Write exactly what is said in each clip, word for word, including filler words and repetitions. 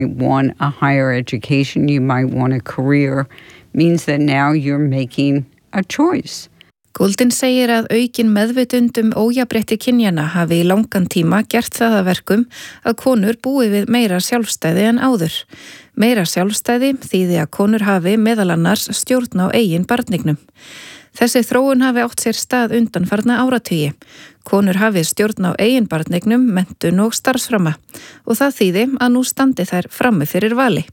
You want a higher education, you might want a career, means that now you're making a choice. Goldin segir að aukin meðvitund um ójafnrétti kynjanna hafi í langan tíma gert það að verkum að konur búi við meira sjálfstæði en áður. Meira sjálfstæði þýði að konur hafi meðal annars stjórn á eigin barnignum. Þessi þróun hafi átt sér stað undanfarna áratugi. Konur hafi stjórn á eigin barnignum, menntun og starfsframa og það þýði að nú standi þær frammi fyrir vali.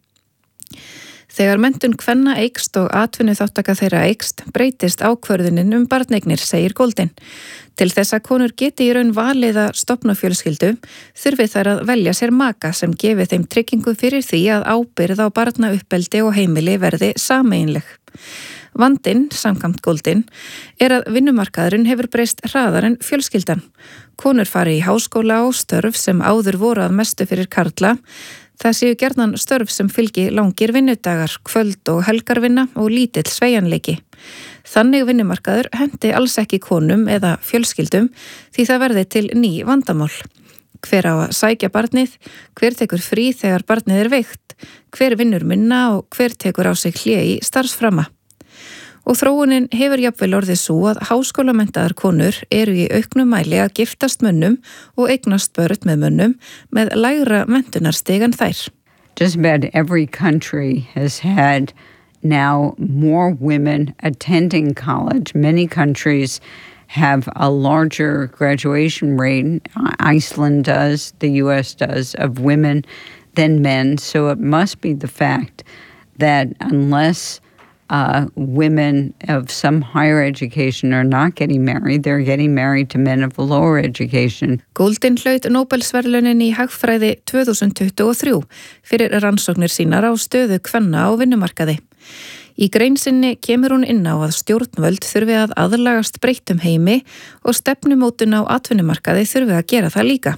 Þegar menntun kvenna eykst og atvinnuþátttaka þeirra eykst, breytist ákvörðunin um barneignir, segir Goldin. Til þess að konur geti í raun valið að stofna fjölskyldu, þurfi þær að velja sér maka sem gefi þeim tryggingu fyrir því að ábyrgð á barnauppeldi og heimili verði sameiginleg. Vandinn, samkvæmt Goldin, er að vinnumarkaðurinn hefur breyst hraðar en fjölskyldan. Konur fari í háskóla og störf sem áður voru að mestu fyrir karla. Það séu gjarnan störf sem fylgi langir vinnudagar, kvöld og helgarvinna og lítill sveigjanleiki. Þannig vinnumarkaður hendi alls ekki konum eða fjölskyldum því það verði til ný vandamál. Hver á að sækja barnið, hver tekur frí þegar barnið er veikt, hver vinnur minna og hver tekur á sig hlé í starfsframa. Og þróunin hefur jafnvel orðið svo að háskólamenntaðar konur eru í auknum mæli að giftast mönnum og eignast börn með mönnum með lægra menntunarstig en þær. Just about every country has had now more women attending college. Many countries have a larger graduation rate. Iceland does, the U S does, of women than men. So it must be the fact that unless Uh, women of some higher education are not getting married, they're getting married to men of lower education. Goldin hlaut Nóbelsverðlaunin í hagfræði tvö þúsund tuttugu og þrjú fyrir rannsóknir sínar á stöðu kvenna á vinnumarkaði. Í grein sinni kemur hún inn á að stjórnvöld þurfi að aðlagast breyttum heimi og stefnumótun á atvinnumarkaði þurfi að gera það líka.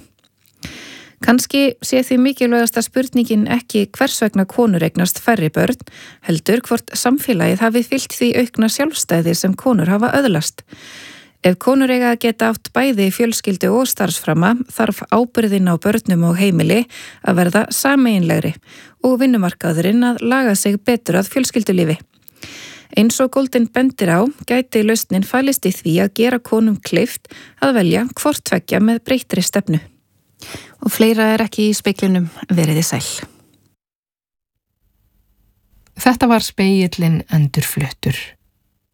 Kanski sé því mikilvægasta spurningin ekki hvers vegna konur eignast færri börn, heldur hvort samfélagið hafi fylgt því aukna sjálfstæði sem konur hafa öðlast. Ef konur eiga að geta átt bæði fjölskyldu og starfsframa, þarf ábyrgðin á börnum og heimili að verða sameiginlegri og vinnumarkaðurinn að laga sig betur að fjölskyldulífi. Eins og Goldin bendir á, gæti lausnin fælist í því að gera konum kleift að velja hvort tveggja með breyttri stefnu. Og fleira er ekki í speglinum, veriði sæl. Þetta var spegillinn endurfluttur.